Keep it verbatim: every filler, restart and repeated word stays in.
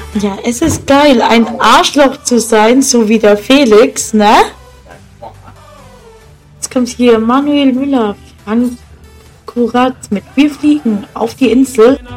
Ja, es ist geil, ein Arschloch zu sein, so wie der Felix, ne? Jetzt kommt hier Manuel Müller, Frank Kurat mit Wir fliegen auf die Insel.